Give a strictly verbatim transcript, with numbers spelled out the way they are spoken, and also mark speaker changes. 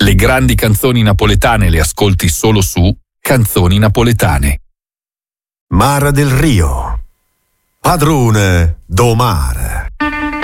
Speaker 1: Le grandi canzoni napoletane le ascolti solo su Canzoni Napoletane.
Speaker 2: Mara del Rio, padrone do mare.